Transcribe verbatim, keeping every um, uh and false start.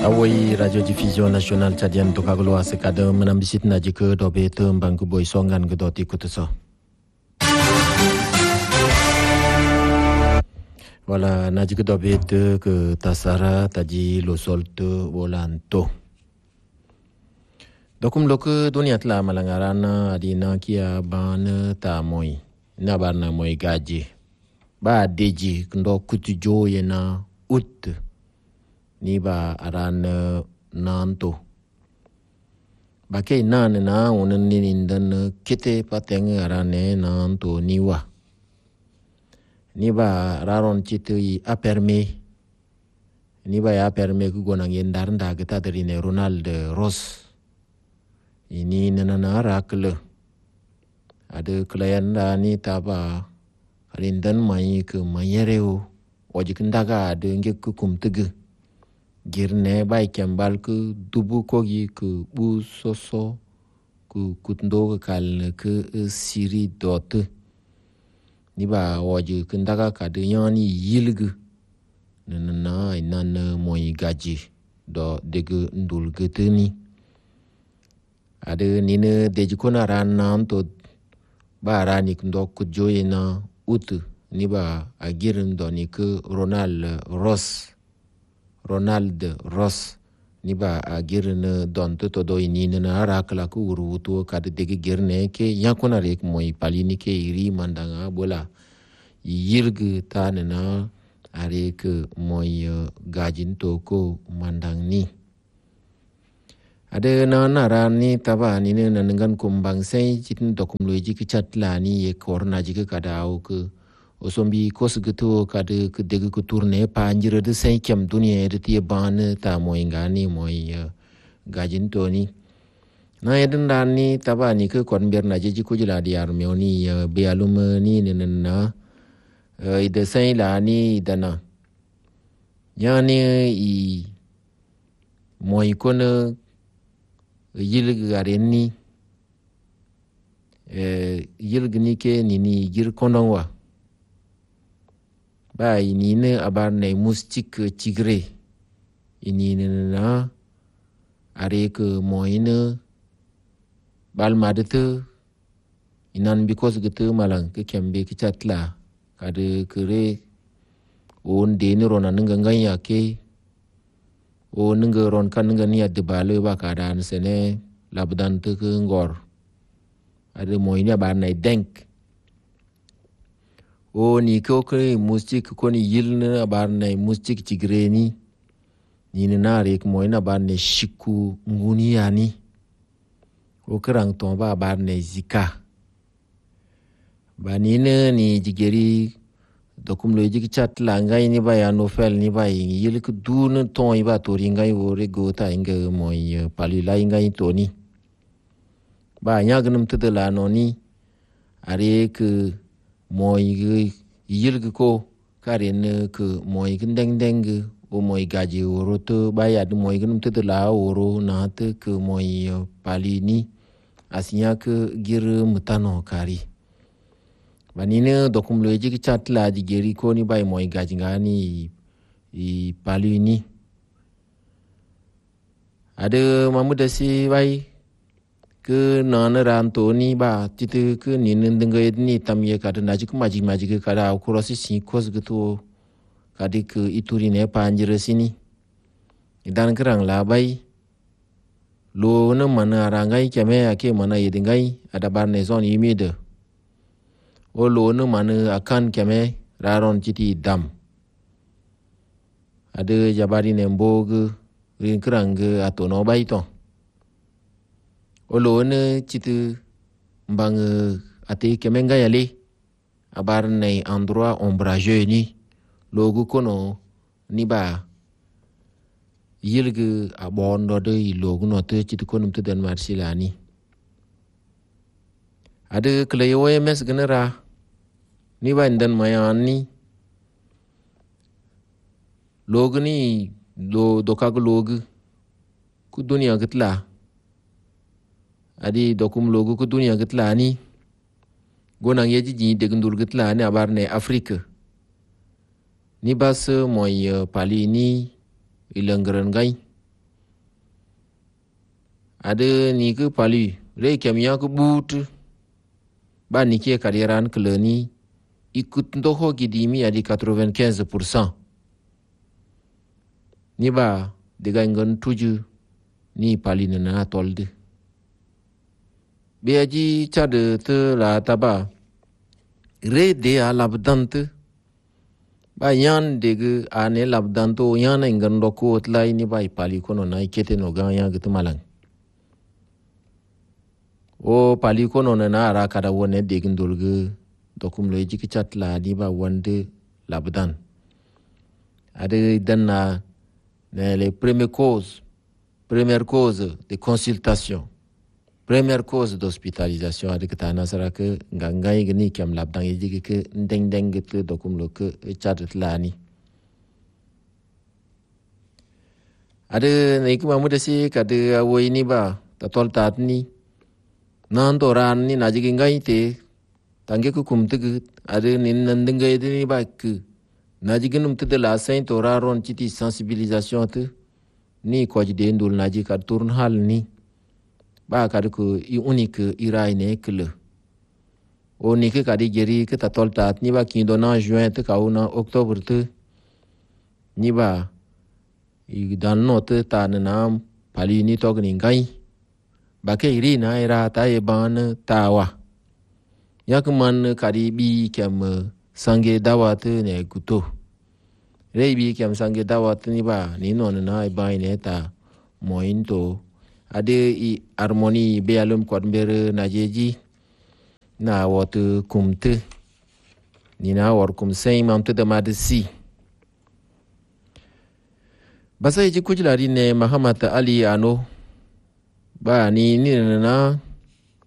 Awoi Radio Diffusion Nationale Tchadienne to kaglo asekade menambisit na jike dobe tembang boy songan gedoti kutuso. Wala na jike dobe te ke tasara taji lo solte volanto. Dokum loke dunia tla malangarana adina kia ban ta moi. Na barna moi gaji. Ba deji kndo kutujo yena ut. Ni ba aran nanto. Ba kei nan na unen nindan kete pateng arane nanto niwa. Ni ba raron chite i aperme. Ni ba ya perme ku gonang yendar nda geta derine Ronald Ross. Ini nana rakle. Ada klien da ni taba rindan mai ke mayereo. Wajikendaga ada nge ku kumtege. Girne bai kembal ke dubu kogi ke bu soso ke kutndo ke kal ke siri dot ni ba waje kendaga kade yani yilge nana inan moy gaji do dege ndul geteni ade nine deji kona ran nan to ba rani kndo kujoye na ut ni ba agirin do ni ke Ronald Ross Ronald Ross ni ba a girne don to to do ini na rakla ku urutu ka de girne ke yakona rek moy palini ke iri mandanga bola yirg ta na are ke moy gajin to ko mandang ni ade na na rani taba ni ne nangan kumbang sai chitin dokum loji ki chatla ni ye korna ji ka dawo ke osombi kos gitu kade ke dege ku tourner pa njire de cinquième dunia de tie ban ta moy ngani moy gajin toni na yeden dani tabani ke kon berna jeji ko jila di armeoni be alum ni nenna e de sain la ni dana yani i moy kon yilg gareni e yilg ni ke ni ni gir kondonwa ba ini ne abar ne mustik tigre ini ne na are ke moine bal madete inan because gitu malang ke kembe ke chatla kade kere on de ne rona nga nganya ke o nga ron kan nga ni adde bale ba kadan sene labdan te ke ngor ade moine bar ne denk o ni ko kre mustik ko ni yilna bar ne mustik tigreni ni na rek moina bar ne shiku nguni yani o krang ton ba bar ne zika ba ni ne ni jigeri dokum lo jigi chat la ngai ni ba ya no fel ni ba yil ku dun ton iba to ringai o re go ta inga moy pali la ngai to ni ba nya gnum te de la no ni are ke moy yilg ko karen ke moy gendeng deng o moy gaji oro to baya de moy gnum te la oro na te ke moy palini asinya ke gir mutano kari banine dokum loji ki chatla di geri ko ni bay moy gaji ngani i palini ade mamuda si bay ke nana ranto ni ba titu ke ni ndenga ni tamye kada naji ku maji maji ke kada kurosi si kos gitu kadi ke ituri ne panjire sini idan kerang labai lo na mana rangai keme ake mana yedingai ada barne zon yimide o lo na mana akan keme raron titi dam ada jabari ne mbog rin kerang ge ato no bai to Olo ne chitu mbang ate kemenga yale abar nei endroit ombrageux ni logu kono ni ba yilge abondo de logu no te chitu kono te den marsilani ade kleyo mes genera ni ba ndan mayani logu ni do dokag logu ku dunia gitla adi dokum logo ko dunia gitlani gonang yeji ji degundur gitlani abar ne Afrika ni bas moy pali ni ilangran gai Ada ni ke pali re kem ya ke but ba ni ke kadiran keleni ikut ndoho gidimi adi quatre-vingt-quinze pour cent ni ba diga ngon tuju ni pali na tolde be aji chade te la taba re de alabdante ba yan dege ane labdanto yan ngan ndoko tlai ni ba pali kono na ikete no ga ya gitu malang o pali kono na ara kada wone dege ndolge dokum le jiki chatla ni ba wande labdan ade danna les premières causes première cause de consultation première cause d'hospitalisation ade kata nasara ke ngangai gni kam labdan jiki ke ndeng deng gitu dokum lo ke chatla ni ade nei kuma muda si kada wo ini ba tatol tat ni nan toran ni najigi ngai te tange ku kumte ade nin nandingai de ni ba ke najigi num te de la saint toraron chiti sensibilisation te ni ko jide ndul naji ka turn hal ni ba ka ko i unique irai ne kle o ni ke ka di geri ke tatol tat ni ba ki do na juin te ka una octobre te ni ba i dan note ta na pali ni to ni ngai ba ke iri na ira ta e ban tawa yakman kari bi kem sange dawat ne kuto rei bi kem sange dawat ni ba ni non na e ba ne ta mointo ade i harmoni be alum kwad mbere na jeji na wat kumte ni na war kum sei mamte da madsi basa ji kujlari ne Muhammad Ali ano ba ni ni na